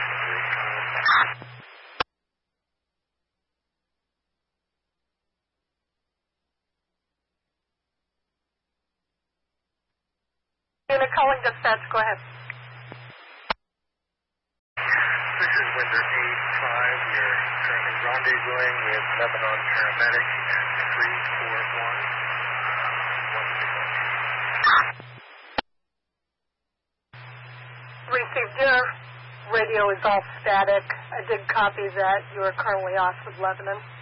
Unit calling dispatch, go ahead. This is Windsor 8-5. We are currently rendezvousing with Lebanon paramedic at 341. Received. Your radio is all static. I did copy that. You are currently off with Lebanon.